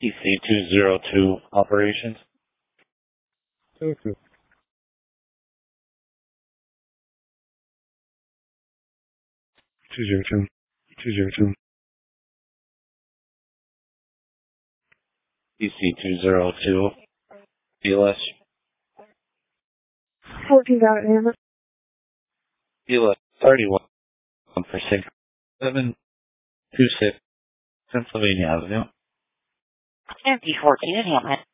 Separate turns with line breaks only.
DC-202 operations.
202.
DC-202, BLS.
14 got it, Hammer.
BLS 31 for 6726 Pennsylvania Avenue.
Empty 14 at Hamlet.